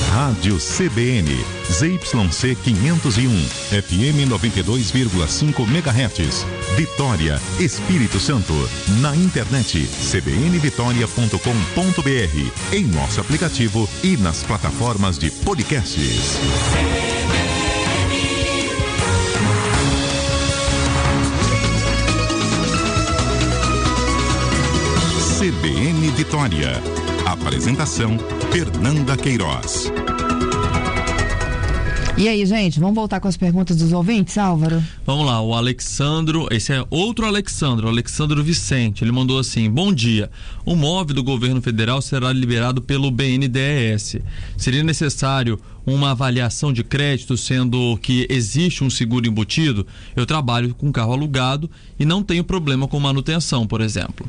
Rádio CBN, ZYC 501, FM 92,5 MHz, Vitória, Espírito Santo. Na internet, cbnvitoria.com.br, em nosso aplicativo e nas plataformas de podcasts. CBN Vitória. Apresentação, Fernanda Queiroz. E aí, gente, vamos voltar com as perguntas dos ouvintes, Álvaro? Vamos lá, o Alexandro, esse é outro Alexandro, Alexandro Vicente, ele mandou assim: bom dia, o MOVE do governo federal será liberado pelo BNDES. Seria necessário uma avaliação de crédito, sendo que existe um seguro embutido? Eu trabalho com carro alugado e não tenho problema com manutenção, por exemplo.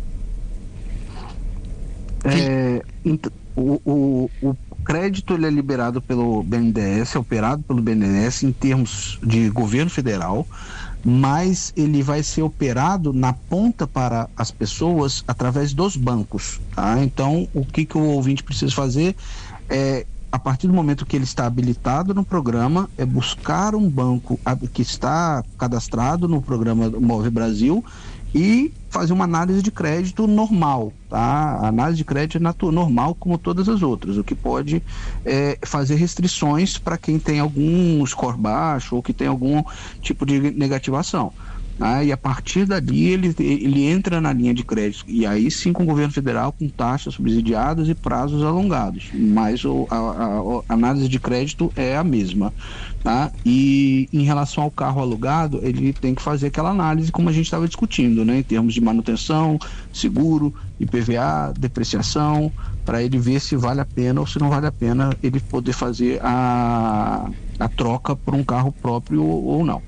O crédito ele é liberado pelo BNDES, é operado pelo BNDES em termos de governo federal, mas ele vai ser operado na ponta para as pessoas através dos bancos, tá? Então, o que o ouvinte precisa fazer é, a partir do momento que ele está habilitado no programa, é buscar um banco que está cadastrado no programa Move Brasil e fazer uma análise de crédito normal, tá? A análise de crédito é normal como todas as outras, o que pode fazer restrições para quem tem algum score baixo ou que tem algum tipo de negativação. E a partir dali ele entra na linha de crédito, e aí sim com o governo federal, com taxas subsidiadas e prazos alongados, mas a análise de crédito é a mesma, tá? E em relação ao carro alugado, ele tem que fazer aquela análise como a gente estava discutindo, né? Em termos de manutenção, seguro, IPVA, depreciação, para ele ver se vale a pena ou se não vale a pena ele poder fazer a troca por um carro próprio ou não.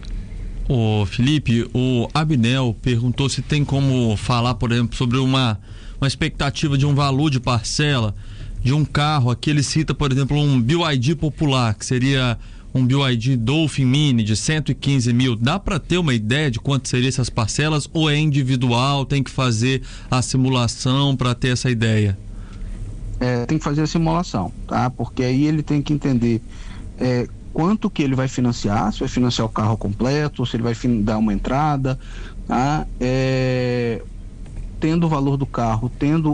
Ô Felipe, o Abnel perguntou se tem como falar, por exemplo, sobre uma expectativa de um valor de parcela de um carro. Aqui ele cita, por exemplo, um BYD popular, que seria um BYD Dolphin Mini de 115 mil. Dá para ter uma ideia de quanto seriam essas parcelas, ou é individual, tem que fazer a simulação para ter essa ideia? Tem que fazer a simulação, tá? Porque aí ele tem que entender quanto que ele vai financiar, se vai financiar o carro completo, ou se ele vai dar uma entrada, tá? Tendo o valor do carro, tendo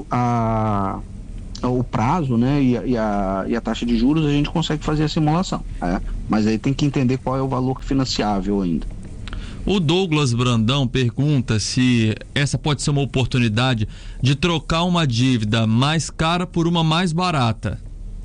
o prazo, né, e a taxa de juros, a gente consegue fazer a simulação, mas aí tem que entender qual é o valor financiável ainda. O Douglas Brandão pergunta se essa pode ser uma oportunidade de trocar uma dívida mais cara por uma mais barata.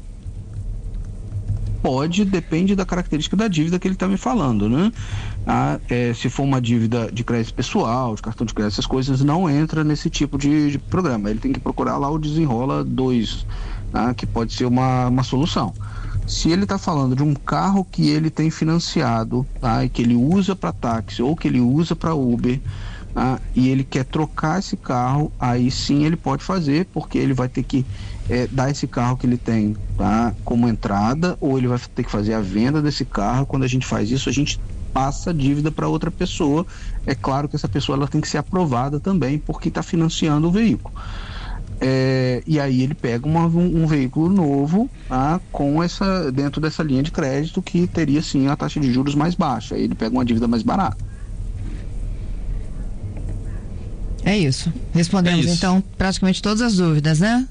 Pode, depende da característica da dívida que ele está me falando, né? Se for uma dívida de crédito pessoal, de cartão de crédito, essas coisas não entra nesse tipo de programa. Ele tem que procurar lá o Desenrola 2, tá? Que pode ser uma solução. Se ele está falando de um carro que ele tem financiado, tá? E que ele usa para táxi ou que ele usa para Uber, e ele quer trocar esse carro, aí sim ele pode fazer, porque ele vai ter que dar esse carro que ele tem, tá, como entrada, ou ele vai ter que fazer a venda desse carro. Quando a gente faz isso, a gente passa a dívida para outra pessoa. É claro que essa pessoa ela tem que ser aprovada também, porque está financiando o veículo. E aí ele pega um veículo novo, tá, dentro dessa linha de crédito, que teria sim a taxa de juros mais baixa. Aí ele pega uma dívida mais barata. É isso. Respondemos então praticamente todas as dúvidas, né?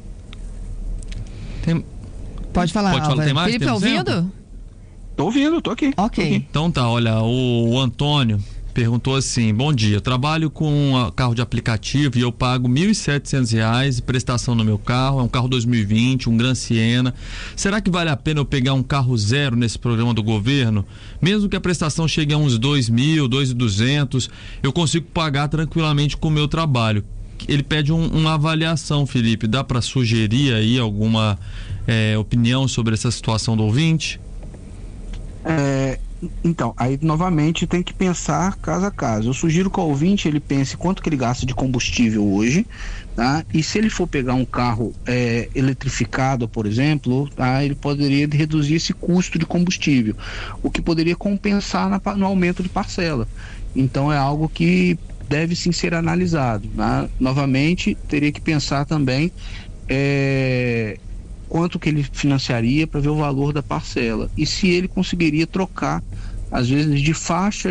Pode falar, Álvaro. Tem mais? Felipe, tá ouvindo? Tô ouvindo, tô aqui. Ok. Tô aqui. Então tá, olha, o Antônio perguntou assim: bom dia, eu trabalho com carro de aplicativo e eu pago R$ 1.700 de prestação no meu carro. É um carro 2020, um Gran Siena. Será que vale a pena eu pegar um carro zero nesse programa do governo? Mesmo que a prestação chegue a uns R$ 2.000, R$ 2.200, eu consigo pagar tranquilamente com o meu trabalho. Ele pede uma avaliação, Felipe. Dá para sugerir aí alguma opinião sobre essa situação do ouvinte? Então, aí novamente tem que pensar caso a caso. Eu sugiro que o ouvinte ele pense quanto que ele gasta de combustível hoje, tá? E se ele for pegar um carro eletrificado, por exemplo, tá? Ele poderia reduzir esse custo de combustível, o que poderia compensar no aumento de parcela. Então é algo que deve sim ser analisado, né? Novamente teria que pensar também quanto que ele financiaria para ver o valor da parcela e se ele conseguiria trocar, às vezes, de faixa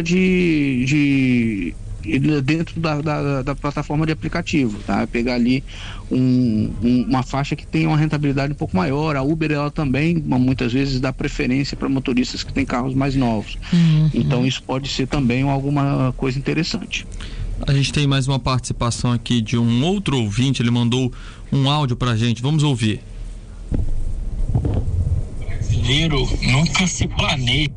dentro da plataforma de aplicativo, tá? Pegar ali uma faixa que tem uma rentabilidade um pouco maior. A Uber, ela também muitas vezes dá preferência para motoristas que têm carros mais novos. Então isso pode ser também alguma coisa interessante. A gente tem mais uma participação aqui de um outro ouvinte, ele mandou um áudio pra gente, vamos ouvir. Brasileiro nunca se planeja.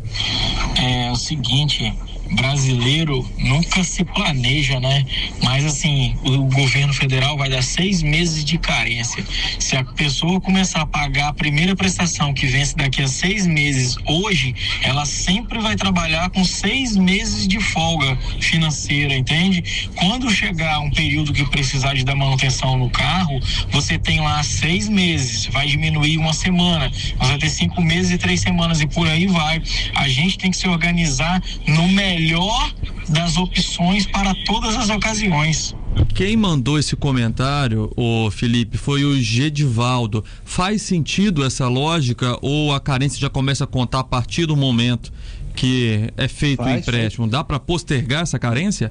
É o seguinte, brasileiro nunca se planeja, né? Mas assim, o governo federal vai dar 6 meses de carência. Se a pessoa começar a pagar a primeira prestação que vence daqui a 6 meses hoje, ela sempre vai trabalhar com 6 meses de folga financeira, entende? Quando chegar um período que precisar de dar manutenção no carro, você tem lá 6 meses, vai diminuir uma semana, você vai ter 5 meses e 3 semanas e por aí vai. A gente tem que se organizar no melhor das opções para todas as ocasiões. Quem mandou esse comentário, Felipe, foi o Gedivaldo. Faz sentido essa lógica ou a carência já começa a contar a partir do momento que é feito o empréstimo? Dá para postergar essa carência?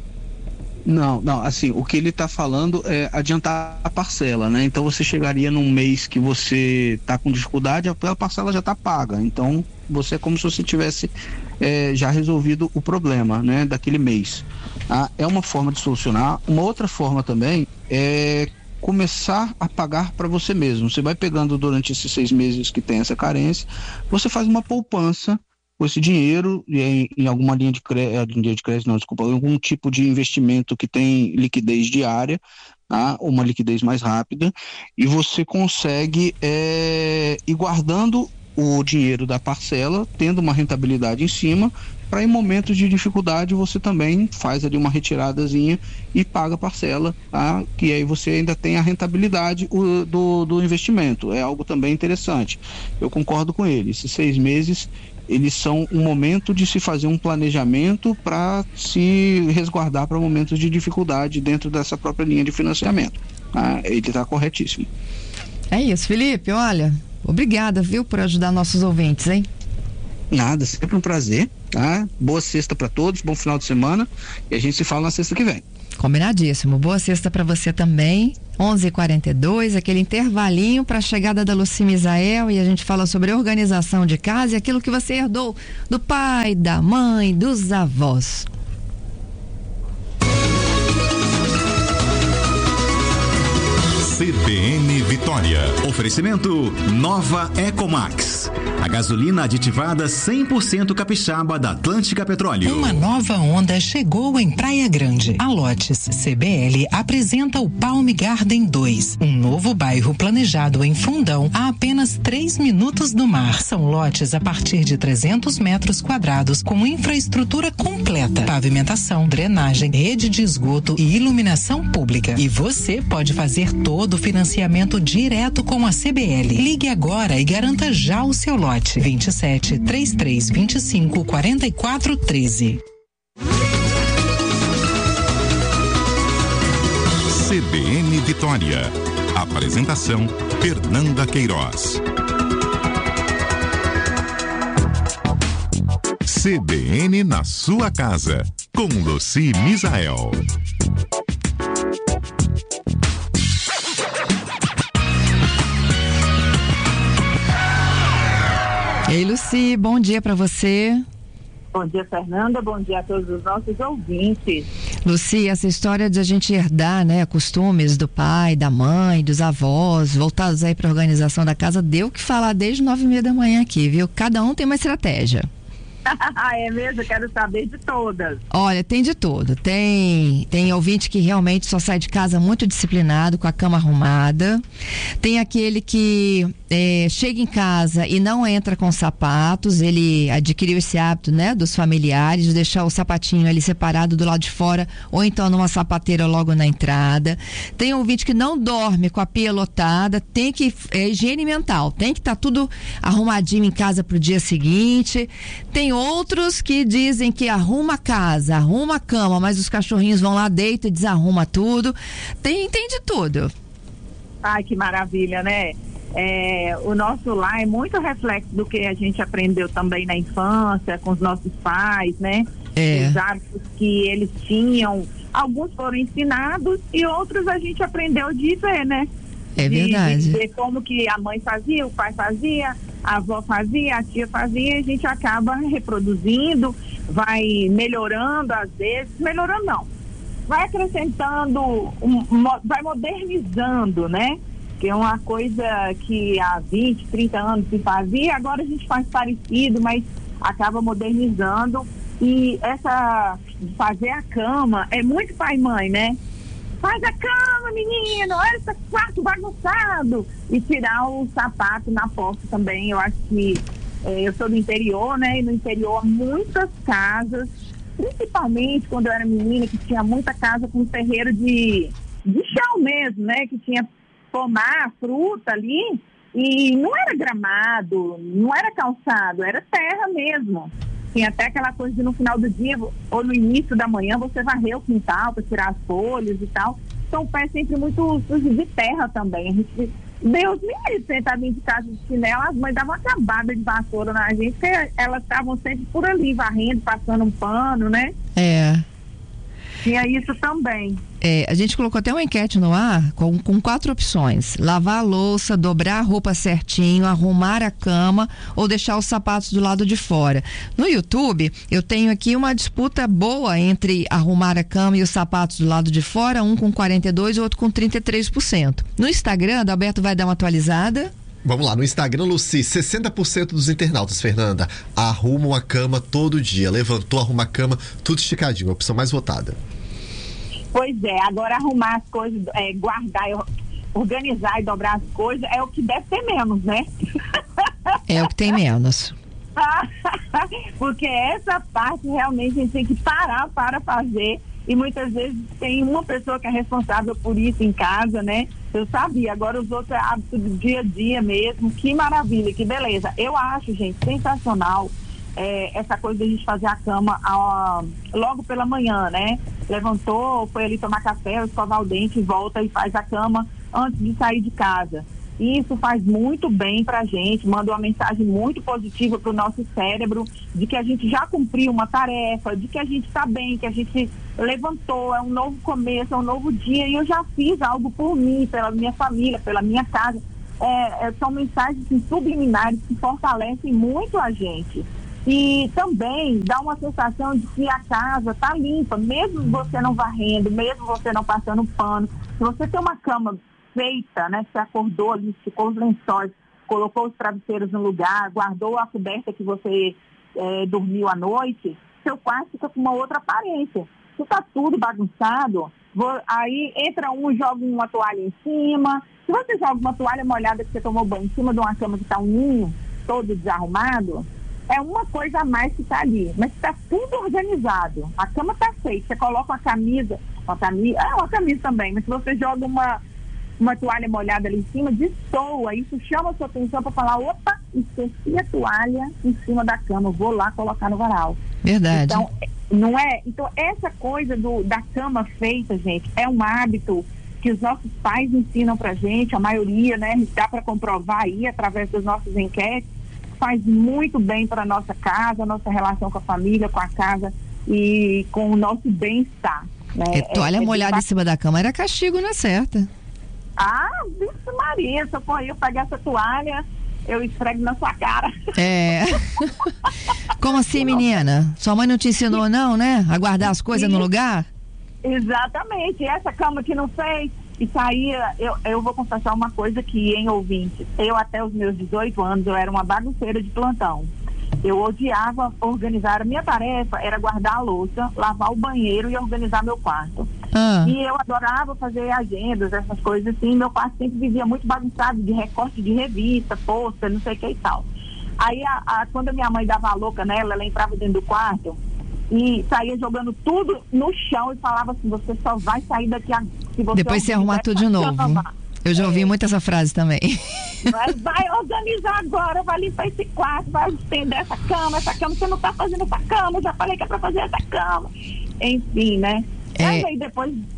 Não, assim, o que ele está falando é adiantar a parcela, né? Então você chegaria num mês que você está com dificuldade, a parcela já está paga, então você é como se você tivesse já resolvido o problema, né, daquele mês. É uma forma de solucionar. Uma outra forma também é começar a pagar para você mesmo. Você vai pegando durante esses 6 meses que tem essa carência, você faz uma poupança com esse dinheiro em alguma linha de crédito, não, desculpa, algum tipo de investimento que tem liquidez diária, tá? Uma liquidez mais rápida, e você consegue ir guardando o dinheiro da parcela, tendo uma rentabilidade em cima, para em momentos de dificuldade você também faz ali uma retiradazinha e paga a parcela, tá? Que aí você ainda tem a rentabilidade do investimento. É algo também interessante. Eu concordo com ele. Esses 6 meses, eles são um momento de se fazer um planejamento para se resguardar para momentos de dificuldade dentro dessa própria linha de financiamento. Ele está corretíssimo. É isso, Felipe, olha, obrigada, viu, por ajudar nossos ouvintes, hein? Nada, sempre um prazer, tá? Boa sexta para todos, bom final de semana e a gente se fala na sexta que vem. Combinadíssimo, boa sexta para você também. 11h42, aquele intervalinho para a chegada da Lucy Misael, e a gente fala sobre organização de casa e aquilo que você herdou do pai, da mãe, dos avós. CBN Vitória. Oferecimento Nova Ecomax. A gasolina aditivada 100% capixaba da Atlântica Petróleo. Uma nova onda chegou em Praia Grande. A Lotes CBL apresenta o Palm Garden 2, um novo bairro planejado em Fundão a apenas 3 minutos do mar. São lotes a partir de 300 metros quadrados com infraestrutura completa, pavimentação, drenagem, rede de esgoto e iluminação pública. E você pode fazer todo o financiamento direto com a CBL. Ligue agora e garanta já o seu lote. 27 33 25 44 13. CBN Vitória. Apresentação: Fernanda Queiroz. CBN na sua casa, com Lucy Misael. Ei, Lucy, bom dia para você. Bom dia, Fernanda. Bom dia a todos os nossos ouvintes. Lucy, essa história de a gente herdar, né, costumes do pai, da mãe, dos avós, voltados aí para a organização da casa, deu o que falar desde 9h30 da manhã aqui, viu? Cada um tem uma estratégia. É mesmo? Eu quero saber de todas. Olha, tem de tudo. Tem ouvinte que realmente só sai de casa muito disciplinado, com a cama arrumada. Tem aquele que chega em casa e não entra com sapatos. Ele adquiriu esse hábito, né, dos familiares, de deixar o sapatinho ali separado do lado de fora, ou então numa sapateira logo na entrada. Tem ouvinte que não dorme com a pia lotada. Tem que higiene mental, tem que estar tudo arrumadinho em casa pro dia seguinte. Tem outros que dizem que arruma a casa, arruma a cama, mas os cachorrinhos vão lá, deitam e desarruma tudo. Tem de tudo. Ai, que maravilha, né? O nosso lar é muito reflexo do que a gente aprendeu também na infância, com os nossos pais, né? Os hábitos que eles tinham, alguns foram ensinados e outros a gente aprendeu de ver, né? É verdade. De ver como que a mãe fazia, o pai fazia, a avó fazia, a tia fazia, e a gente acaba reproduzindo, vai melhorando às vezes, melhorando não, vai acrescentando, vai modernizando, né? Que é uma coisa que há 20, 30 anos se fazia, agora a gente faz parecido, mas acaba modernizando. E fazer a cama é muito pai e mãe, né? Faz a cama, menino, olha esse quarto bagunçado. E tirar o sapato na porta também. Eu acho que eu sou do interior, né? E no interior muitas casas, principalmente quando eu era menina, que tinha muita casa com terreiro de chão mesmo, né? Que tinha pomar, fruta ali. E não era gramado, não era calçado, era terra mesmo. Tinha até aquela coisa de no final do dia ou no início da manhã você varrer o quintal para tirar as folhas e tal. Então o pé é sempre muito sujo de terra também. A gente, Deus me livre, sentado dentro de casa de chinelo, as mães davam uma acabada de vassoura na gente, porque elas estavam sempre por ali, varrendo, passando um pano, né? Tinha isso também. A gente colocou até uma enquete no ar com 4 opções: lavar a louça, dobrar a roupa certinho, arrumar a cama ou deixar os sapatos do lado de fora. No YouTube, eu tenho aqui uma disputa boa entre arrumar a cama e os sapatos do lado de fora, um com 42% e outro com 33%. No Instagram, Adalberto vai dar uma atualizada. Vamos lá, no Instagram, Luci, 60% dos internautas, Fernanda, arrumam a cama todo dia. Levantou, arruma a cama, tudo esticadinho, a opção mais votada. Pois é, agora arrumar as coisas, guardar, organizar e dobrar as coisas é o que deve ter menos, né? É o que tem menos. Porque essa parte realmente a gente tem que parar para fazer, e muitas vezes tem uma pessoa que é responsável por isso em casa, né? Eu sabia, agora os outros é hábito do dia a dia mesmo. Que maravilha, que beleza. Eu acho, gente, sensacional essa coisa de a gente fazer a cama logo pela manhã, né? Levantou, foi ali tomar café, escovar o dente, volta e faz a cama antes de sair de casa. Isso faz muito bem pra gente, manda uma mensagem muito positiva pro nosso cérebro, de que a gente já cumpriu uma tarefa, de que a gente tá bem, que a gente levantou, é um novo começo, é um novo dia, e eu já fiz algo por mim, pela minha família, pela minha casa. São mensagens subliminares que fortalecem muito a gente. E também dá uma sensação de que a casa tá limpa, mesmo você não varrendo, mesmo você não passando pano. Se você tem uma cama feita, né? Você acordou ali, esticou os lençóis, colocou os travesseiros no lugar, guardou a coberta que você dormiu à noite, seu quarto fica com uma outra aparência. Se tá tudo bagunçado, aí entra joga uma toalha em cima. Se você joga uma toalha molhada que você tomou banho em cima de uma cama que tá um ninho todo desarrumado, é uma coisa a mais que tá ali, mas está tudo organizado. A cama tá feita, você coloca uma camisa também, mas se você joga uma toalha molhada ali em cima, destoa, isso chama a sua atenção para falar: opa, esqueci a toalha em cima da cama, vou lá colocar no varal. Verdade. Então, não é? Então, essa coisa da cama feita, gente, é um hábito que os nossos pais ensinam pra gente, a maioria, né, dá para comprovar aí através das nossas enquetes, faz muito bem para nossa casa, nossa relação com a família, com a casa e com o nosso bem-estar. Né? Toalha molhada em cima da cama era castigo, não é certa? Vixe Maria, se eu pegar essa toalha, eu esfrego na sua cara. Como assim, menina? Sua mãe não te ensinou não, né? A guardar as coisas no lugar? Exatamente, essa cama que não fez. Isso aí, eu vou confessar uma coisa que, em ouvintes, eu até os meus 18 anos, eu era uma bagunceira de plantão. Eu odiava organizar, a minha tarefa era guardar a louça, lavar o banheiro e organizar meu quarto. E eu adorava fazer agendas, essas coisas assim, meu quarto sempre vivia muito bagunçado, de recorte de revista, pôster, não sei o que e tal. Aí, quando a minha mãe dava a louca nela, ela entrava dentro do quarto e saía jogando tudo no chão e falava assim: você só vai sair daqui se você depois você arrumar tudo de novo. Eu já ouvi muito essa frase também. Vai organizar agora, vai limpar esse quarto, vai estender essa cama, você não tá fazendo essa cama, eu já falei que é pra fazer essa cama. Enfim, né? Mas aí depois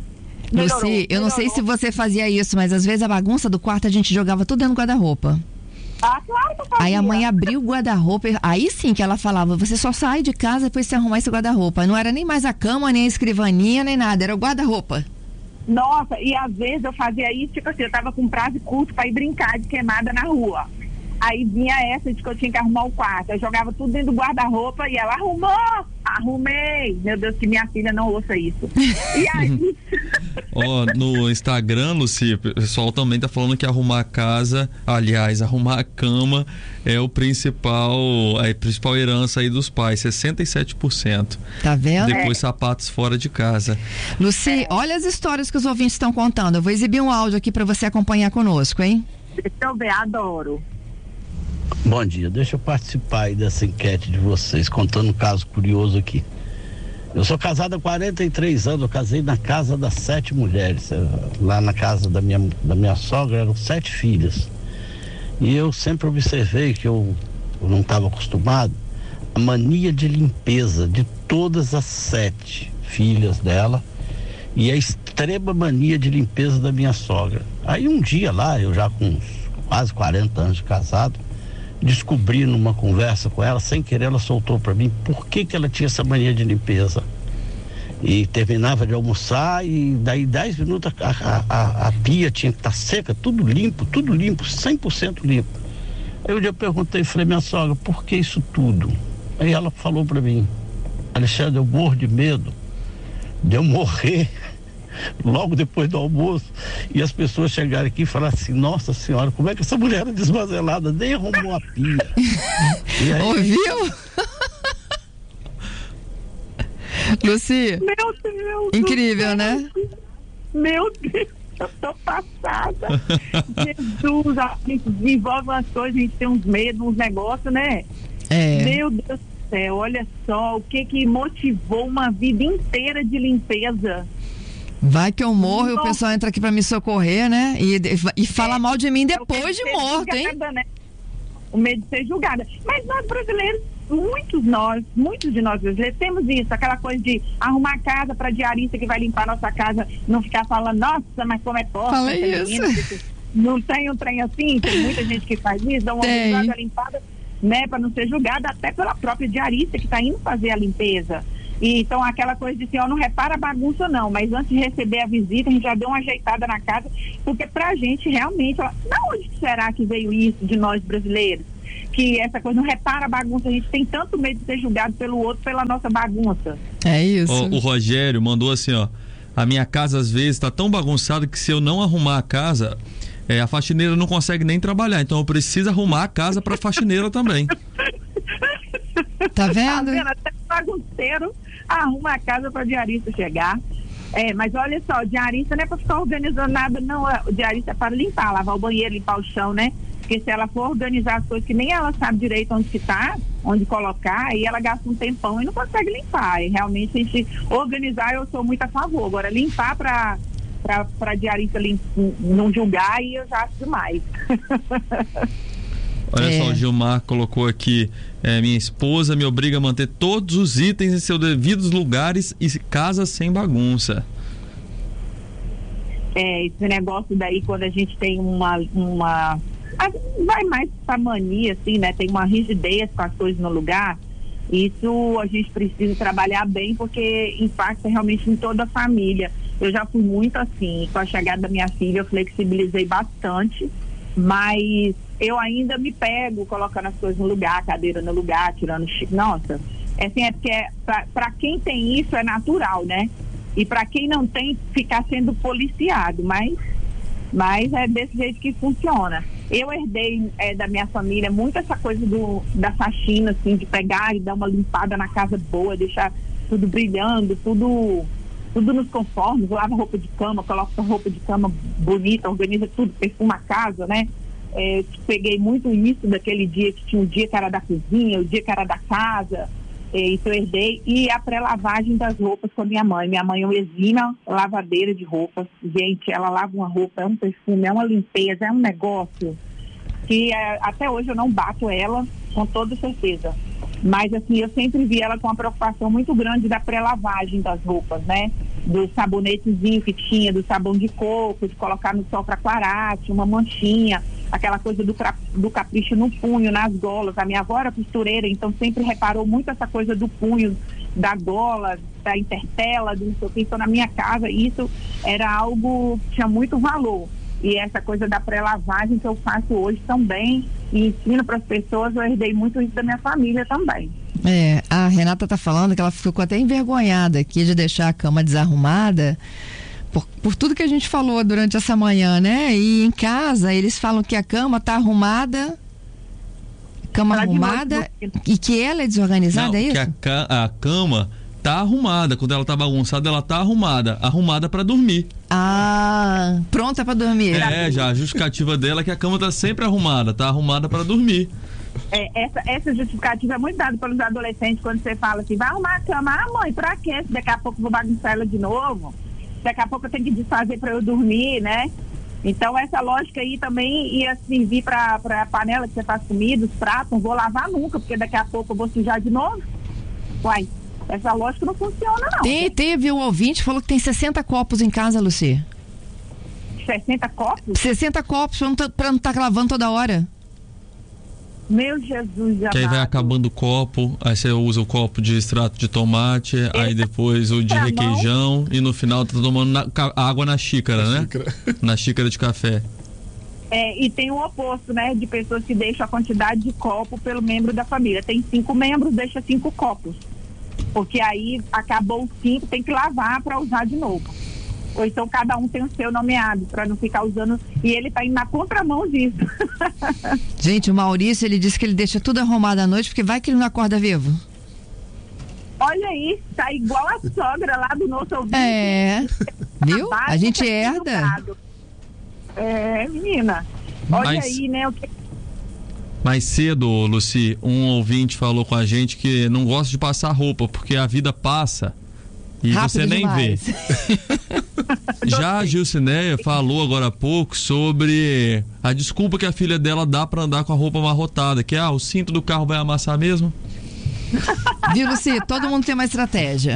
Lucy, eu não sei se você fazia isso, mas às vezes a bagunça do quarto a gente jogava tudo dentro do guarda-roupa. Ah, claro que eu fazia. Aí a mãe abriu o guarda-roupa, aí sim que ela falava, você só sai de casa depois de você arrumar esse guarda-roupa. Não era nem mais a cama, nem a escrivaninha, nem nada, era o guarda-roupa. Nossa, e às vezes eu fazia isso, tipo assim, eu tava com prazo curto pra ir brincar de queimada na rua. Aí vinha essa de que eu tinha que arrumar o quarto. Eu jogava tudo dentro do guarda-roupa e ela arrumou, arrumei. Meu Deus, que minha filha não ouça isso. E aí... No Instagram, Lucy, o pessoal também tá falando que arrumar a casa, aliás, arrumar a cama é a principal herança aí dos pais, 67%. Tá vendo? Depois sapatos fora de casa. Lucy, olha as histórias que os ouvintes estão contando. Eu vou exibir um áudio aqui para você acompanhar conosco, hein? Deixa eu ver, adoro. Bom dia, deixa eu participar aí dessa enquete de vocês, contando um caso curioso aqui. Eu sou casado há 43 anos, eu casei na casa das 7 mulheres. Lá na casa da minha sogra eram 7 filhas. E eu sempre observei que eu não estava acostumado, a mania de limpeza de todas as 7 filhas dela e a extrema mania de limpeza da minha sogra. Aí um dia lá, eu já com quase 40 anos de casado, descobri numa conversa com ela, sem querer ela soltou para mim por que ela tinha essa mania de limpeza. E terminava de almoçar e daí 10 minutos a pia tinha que estar seca, tudo limpo, 100% limpo. Aí um dia eu perguntei, falei, minha sogra, por que isso tudo? Aí ela falou para mim, Alexandre, eu morro de medo de eu morrer logo depois do almoço e as pessoas chegarem aqui e falarem assim, nossa senhora, como é que essa mulher é desmazelada, nem arrumou a pia. E aí, ouviu? Lucy, meu Deus, incrível, né? Meu Deus, eu tô passada. Jesus, a gente desenvolve umas coisas, a gente tem uns medos, uns negócios, né? Meu Deus do céu, olha só o que motivou uma vida inteira de limpeza. Vai que eu morro e o pessoal entra aqui pra me socorrer, né? E fala mal de mim depois de morto, hein? Né? O medo de ser julgada. Mas nós brasileiros, muitos de nós brasileiros temos isso, aquela coisa de arrumar a casa pra diarista que vai limpar a nossa casa, não ficar falando, nossa, mas como é pobre. Fala isso. Não tem um trem assim, tem muita gente que faz isso, dá uma casa limpada, né, pra não ser julgada até pela própria diarista que tá indo fazer a limpeza. E, então aquela coisa de assim, não repara a bagunça não, mas antes de receber a visita a gente já deu uma ajeitada na casa, porque pra gente realmente, da onde será que veio isso de nós brasileiros? Que essa coisa não repara a bagunça, a gente tem tanto medo de ser julgado pelo outro pela nossa bagunça. É isso. O Rogério mandou assim, a minha casa às vezes tá tão bagunçada que se eu não arrumar a casa, a faxineira não consegue nem trabalhar, então eu preciso arrumar a casa pra faxineira também. Tá vendo? Até bagunceiro arruma a casa para diarista chegar. Mas olha só, o diarista não é para ficar organizando nada, não. O diarista é para limpar, lavar o banheiro, limpar o chão, né? Porque se ela for organizar as coisas que nem ela sabe direito onde que tá, onde colocar, aí ela gasta um tempão e não consegue limpar. E realmente a gente organizar, eu sou muito a favor. Agora, limpar para diarista não julgar, aí eu já acho demais. Olha só, o Gilmar colocou aqui, minha esposa me obriga a manter todos os itens em seus devidos lugares e casa sem bagunça. Esse negócio daí, quando a gente tem uma vai mais pra mania, assim, né? Tem uma rigidez com as coisas no lugar. Isso a gente precisa trabalhar bem, porque impacta realmente em toda a família. Eu já fui muito assim, com a chegada da minha filha eu flexibilizei bastante, mas eu ainda me pego colocando as coisas no lugar, a cadeira no lugar, tirando... Nossa, assim, é porque para quem tem isso é natural, né? E para quem não tem, ficar sendo policiado, mas é desse jeito que funciona. Eu herdei da minha família muito essa coisa da faxina, assim, de pegar e dar uma limpada na casa boa, deixar tudo brilhando, tudo nos conformes, lava roupa de cama, coloca roupa de cama bonita, organiza tudo, perfuma a casa, né? Peguei muito isso daquele dia que tinha um dia que era da cozinha, o dia que era da casa, isso eu herdei. E a pré-lavagem das roupas com a minha mãe. Minha mãe é uma exímia lavadeira de roupas. Gente, ela lava uma roupa, é um perfume, é uma limpeza, é um negócio que até hoje eu não bato ela, com toda certeza. Mas assim, eu sempre vi ela com uma preocupação muito grande da pré-lavagem das roupas, né? do sabonetezinho que tinha, do sabão de coco, de colocar no sol para clarar, tinha uma manchinha, aquela coisa do capricho no punho, nas golas. A minha avó era costureira, então sempre reparou muito essa coisa do punho, da gola, da intertela, do não sei o que. Então, na minha casa, isso era algo que tinha muito valor. E essa coisa da pré-lavagem que eu faço hoje também, e ensino para as pessoas, eu herdei muito isso da minha família também. A Renata tá falando que ela ficou até envergonhada aqui de deixar a cama desarrumada por tudo que a gente falou durante essa manhã, né? E em casa eles falam que a cama tá arrumada, e que ela é desorganizada. Não, é isso? Que a cama tá arrumada, quando ela tá bagunçada, ela tá arrumada para dormir. Pronta para dormir. Já a justificativa dela é que a cama tá sempre arrumada, tá arrumada para dormir. Essa justificativa é muito dada pelos adolescentes quando você fala assim, vai arrumar a cama. Mãe, pra quê? Daqui a pouco eu vou bagunçar ela de novo. Daqui a pouco eu tenho que desfazer para eu dormir, né? Então essa lógica aí também ia servir para a panela que você faz comida, os pratos, não vou lavar nunca, porque daqui a pouco eu vou sujar de novo. Uai, essa lógica não funciona não. Teve um ouvinte que falou que tem 60 copos em casa, Luci. 60 copos? 60 copos pra não estar lavando toda hora. Meu Jesus, que aí vai acabando o copo, aí você usa o copo de extrato de tomate, aí depois o de requeijão e no final tá tomando água na xícara, né? Na xícara de café. E tem o oposto, né? De pessoas que deixam a quantidade de copo pelo membro da família. Tem 5 membros, deixa 5 copos. Porque aí acabou os 5, tem que lavar para usar de novo. Ou então cada um tem o seu nomeado, para não ficar usando. E ele tá indo na contramão disso. Gente, o Maurício, ele disse que ele deixa tudo arrumado à noite, porque vai que ele não acorda vivo. Olha aí, tá igual a sogra lá do nosso ouvinte. Viu? A gente herda. Menina. Olha aí, né? Mais cedo, Luci, um ouvinte falou com a gente que não gosta de passar roupa, porque a vida passa e rápido você nem demais. Vê. Já a Gilcineia falou agora há pouco sobre a desculpa que a filha dela dá pra andar com a roupa amarrotada, que o cinto do carro vai amassar mesmo. Viu, Luci? Todo mundo tem uma estratégia.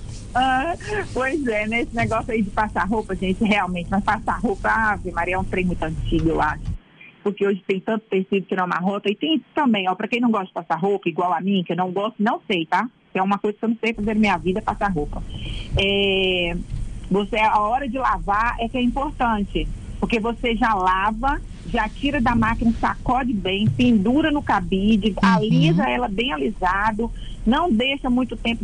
Pois é, né? Esse negócio aí de passar roupa, gente, realmente, mas passar roupa, Ave Maria, é um trem muito antigo, eu acho. Porque hoje tem tanto tecido que não amarrota, e tem também, pra quem não gosta de passar roupa, igual a mim, que eu não gosto, não sei, tá? É uma coisa que eu não sei fazer na minha vida, passar roupa. A hora de lavar é que é importante, porque você já lava, já tira da máquina, sacode bem, pendura no cabide, alisa ela bem alisado, não deixa muito tempo